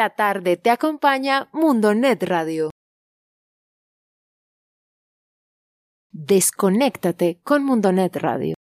la tarde te acompaña Mundonet Radio. Desconéctate con Mundonet Radio.